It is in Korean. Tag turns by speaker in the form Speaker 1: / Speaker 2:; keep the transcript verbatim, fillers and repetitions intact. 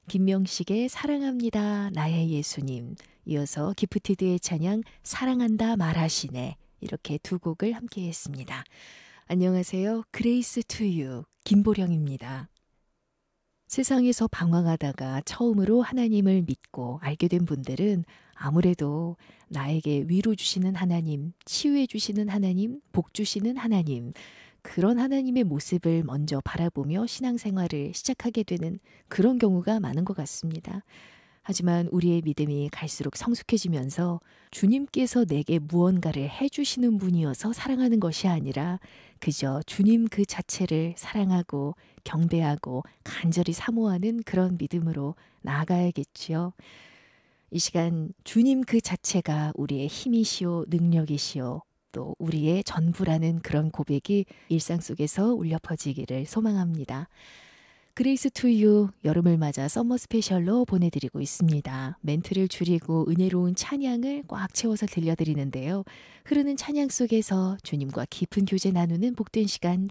Speaker 1: 김명식의 사랑합니다 나의 예수님, 이어서 기프티드의 찬양 사랑한다 말하시네, 이렇게 두 곡을 함께 했습니다. 안녕하세요. 그레이스 투유 김보령입니다. 세상에서 방황하다가 처음으로 하나님을 믿고 알게 된 분들은 아무래도 나에게 위로 주시는 하나님, 치유해 주시는 하나님, 복 주시는 하나님, 그런 하나님의 모습을 먼저 바라보며 신앙생활을 시작하게 되는 그런 경우가 많은 것 같습니다. 하지만 우리의 믿음이 갈수록 성숙해지면서 주님께서 내게 무언가를 해주시는 분이어서 사랑하는 것이 아니라 그저 주님 그 자체를 사랑하고 경배하고 간절히 사모하는 그런 믿음으로 나아가야겠지요. 이 시간 주님 그 자체가 우리의 힘이시오, 능력이시오, 또 우리의 전부라는 그런 고백이 일상 속에서 울려 퍼지기를 소망합니다. 그레이스 투유 여름을 맞아 썸머 스페셜로 보내드리고 있습니다. 멘트를 줄이고 은혜로운 찬양을 꽉 채워서 들려드리는데요. 흐르는 찬양 속에서 주님과 깊은 교제 나누는 복된 시간